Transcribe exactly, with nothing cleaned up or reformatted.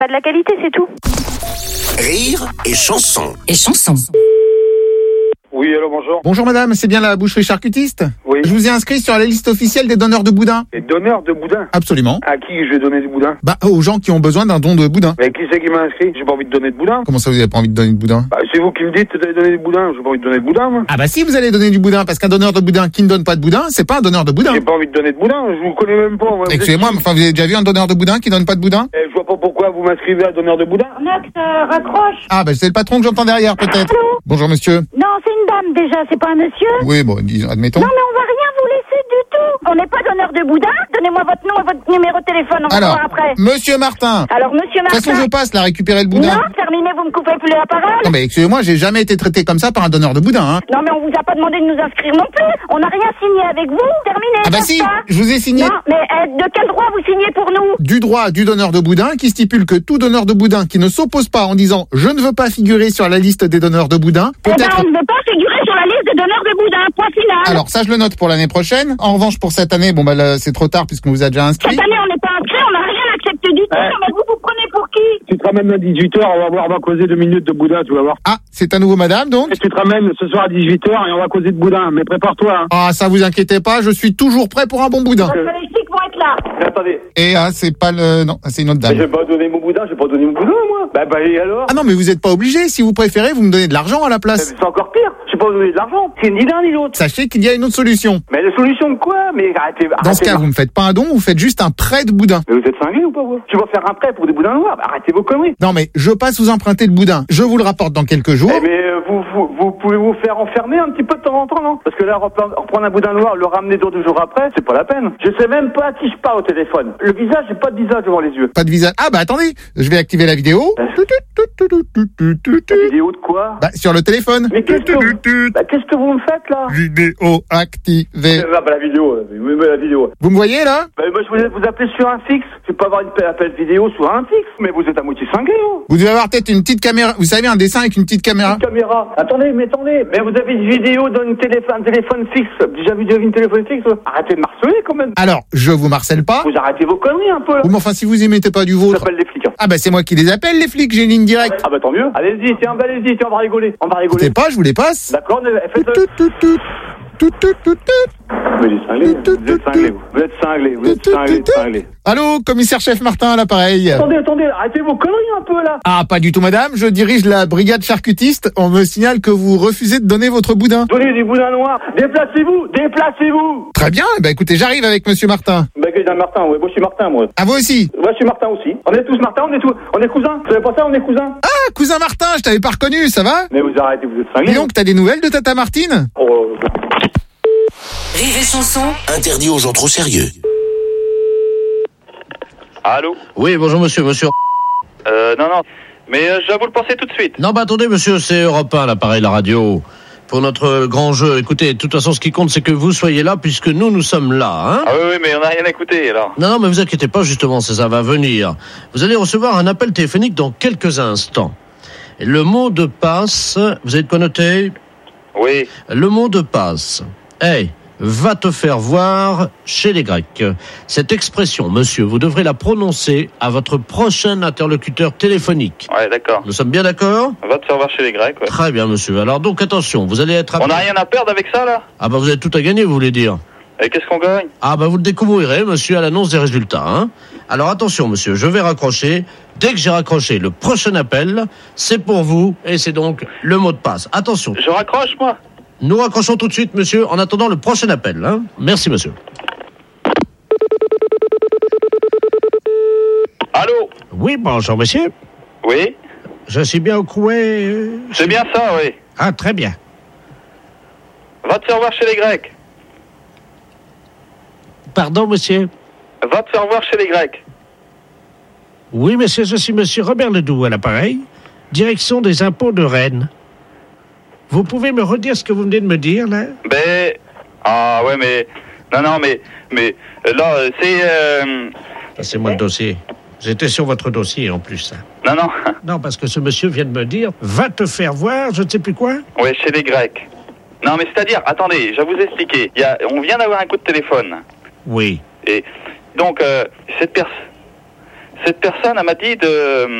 Pas de la qualité, c'est tout. Rire et chanson. Et chanson. Oui, allô, bonjour. Bonjour madame, c'est bien la boucherie charcutiste ? Oui. Je vous ai inscrit sur la liste officielle des donneurs de boudin. Les donneurs de boudin? Absolument. À qui je vais donner du boudin? Bah, aux gens qui ont besoin d'un don de boudin. Mais qui c'est qui m'a inscrit? J'ai pas envie de donner de boudin. Comment ça, vous avez pas envie de donner de boudin ? Bah, c'est vous qui me dites d'aller donner du boudin. J'ai pas envie de donner de boudin, moi. Ah bah si, vous allez donner du boudin, parce qu'un donneur de boudin qui ne donne pas de boudin, c'est pas un donneur de boudin. J'ai pas envie de donner de boudin. Je vous connais même pas, moi. Vous Excusez-moi, êtes mais qui? enfin, vous avez déjà vu un donneur de boudin qui donne pas de boudin ? Eh, je vois pas pourquoi vous m'inscrivez à donneur de boudin. Nox, euh, raccroche. Ah bah c'est le patron que j'entends derrière, peut-être. Allô ? Bonjour monsieur. Non, c'est une dame déjà, c'est pas un monsieur. Oui, bon, disons, admettons. Non, mais on va rien vous laisser du tout. On n'est pas donneur de boudin. Donnez-moi votre nom et votre numéro de téléphone, on va Alors, voir après. monsieur Martin. Alors, monsieur De toute façon, Martin. je passe là, récupérer le boudin. Non, terminé, vous me coupez plus la parole. Non mais excusez-moi, j'ai jamais été traité comme ça par un donneur de boudin, hein. Non, mais on vous a pas demandé de nous inscrire non plus. On n'a rien signé avec vous. Terminé. Ah bah basta. si, je vous ai signé Non, mais euh, de quel droit vous signez pour nous? du droit du donneur de boudin qui stipule que tout donneur de boudin qui ne s'oppose pas en disant « je ne veux pas figurer sur la liste des donneurs de boudin » peut Eh ben, être... on ne veut pas figurer sur la liste des donneurs de boudin. Point final. Alors ça, je le note pour l'année prochaine. En revanche, pour cette année, bon bah là, c'est trop tard puisqu'on vous a déjà inscrit. Cette année, on n'est pas inscrit, on n'a rien accepté du tout. Ouais. Mais vous vous prenez pour qui? Tu te ramènes à dix-huit heures, on va voir, on va causer deux minutes de boudin, tu vas voir. Ah, c'est à nouveau madame, donc. Et tu te ramènes ce soir à dix-huit heures et on va causer de boudin. Mais prépare-toi, hein. Ah, ça vous inquiétez pas, je suis toujours prêt pour un bon boudin. Votre flics vont être là. Mais attendez. Et ah, c'est pas le... Non, c'est une autre Mais dame. j'ai pas donné mon boudin, j'ai pas donné mon boudin, moi. Bah, bah, et alors? Ah non, mais vous êtes pas obligé. Si vous préférez, vous me donnez de l'argent à la Mais place. c'est encore pire. J'ai pas donné de l'argent. C'est ni l'un ni l'autre. Sachez qu'il y a une autre solution. Mais la solution de quoi? Mais arrêtez, arrêtez. Dans ce cas, vous me faites pas un don, vous faites juste un prêt de boudin. Mais vous êtes cinglé ou pas, vous? Tu vas faire un prêt pour des boudins noirs? Bah, arrêtez vos conneries. Non mais je passe vous emprunter le boudin. Je vous le rapporte dans quelques jours. Eh mais euh, vous, vous, vous pouvez vous faire enfermer un petit peu de temps en temps, non? Parce que là, reprendre reprendre un boudin noir, le ramener deux, deux jours après, c'est pas la peine. Je sais même pas à qui je parle au téléphone. Le visage, j'ai pas de visage devant les yeux. Pas de visage. Ah bah attendez, je vais activer la vidéo. La vidéo de quoi? Bah sur le téléphone. Mais qu'est-ce que vous, bah, qu'est-ce que vous me faites là? Vidéo activée. Ah bah la vidéo, euh, oui, mais la vidéo. Vous me voyez là? Bah moi je vous, vous appelez sur un fixe. Je vais pas avoir une appel appel vidéo sur un fixe. Mais vous êtes à moitié cinglé, oh. Vous devez avoir peut-être une petite caméra. Vous savez, un dessin avec une petite caméra. Caméra. Attendez, mais attendez. Mais vous avez une vidéo dans une téléphone, un téléphone fixe. Déjà vu une téléphone fixe? Arrêtez de marceler quand même. Alors, je vous harcèle pas. Vous arrêtez vos conneries un peu. Oui, mais enfin, si vous y mettez pas du Vous vôtre. appelez les flics. Hein. Ah bah c'est moi qui les appelle, les flics. J'ai une ligne directe. Ah bah tant mieux. Allez-y, tiens, bah, allez-y, tiens, on va rigoler. On va rigoler. Écoutez pas, je vous les passe. D'accord, faites-le. Tout, tout, tout. Tout, tout, tout, tout. Mais il est cinglé. Vous êtes cinglé. Vous êtes cinglé. Vous êtes cinglé. cinglé. Allô, commissaire-chef Martin à l'appareil. Attendez, attendez, arrêtez vos conneries un peu là. Ah, pas du tout, madame. Je dirige la brigade charcutiste. On me signale que vous refusez de donner votre boudin. Donnez du boudin noir. Déplacez-vous, déplacez-vous. Très bien. Bah écoutez, j'arrive avec monsieur Martin. Bah, que d'un Martin, ouais. Moi, je suis Martin, moi. À vous aussi. Moi, je suis Martin aussi. On est tous Martin, on est tous, on est cousins. Vous savez pas ça, on est cousins. Ah, cousin Martin, je t'avais pas reconnu, ça va? Mais vous arrêtez, vous êtes cinglés. Dis donc, t'as des nouvelles de Tata Martine? Oh, Rire et chanson. Interdit aux gens trop sérieux. Allô? Oui, bonjour monsieur, monsieur. Euh, non, non. Mais euh, je dois vous le penser tout de suite. Non, bah attendez monsieur, c'est Europe un, l'appareil, la radio. Pour notre grand jeu, écoutez, de toute façon, ce qui compte, c'est que vous soyez là, puisque nous, nous sommes là, hein. Ah oui, oui, mais on n'a rien écouté, alors. Non, non, mais vous inquiétez pas, justement, ça, ça va venir. Vous allez recevoir un appel téléphonique dans quelques instants. Et le mot de passe, vous avez de quoi noter? Oui. Le mot de passe. Hey, va te faire voir chez les Grecs. Cette expression, monsieur, vous devrez la prononcer à votre prochain interlocuteur téléphonique. Ouais, d'accord. Nous sommes bien d'accord? On va te faire voir chez les Grecs, ouais. Très bien, monsieur. Alors donc, attention, vous allez être... On n'a rien à perdre avec ça, là? Ah bah vous avez tout à gagner, vous voulez dire? Et qu'est-ce qu'on gagne? Ah bah vous le découvrirez, monsieur, à l'annonce des résultats, hein. Alors attention, monsieur, je vais raccrocher. Dès que j'ai raccroché le prochain appel, c'est pour vous, et c'est donc le mot de passe. Attention. Je raccroche, moi? Nous raccrochons tout de suite, monsieur, en attendant le prochain appel, hein. Merci, monsieur. Allô? Oui, bonjour, monsieur. Oui? Je suis bien au couet. euh, C'est bien ça, oui. Ah, très bien. Va te faire voir chez les Grecs. Pardon, monsieur. Va te faire voir chez les Grecs. Oui, monsieur, je suis monsieur Robert Ledoux à l'appareil, direction des impôts de Rennes. Vous pouvez me redire ce que vous venez de me dire, là? Ben... Ah, ouais, mais... Non, non, mais... Mais... euh, Là, euh, c'est... Euh... Passez-moi le dossier. J'étais sur votre dossier, en plus. Non, non. Non, parce que ce monsieur vient de me dire, va te faire voir, je ne sais plus quoi. Ouais, chez les Grecs. Non, mais c'est-à-dire... Attendez, je vais vous expliquer. Il y a... On vient d'avoir un coup de téléphone. Oui. Et... Donc, euh, cette personne... cette personne, elle m'a dit de...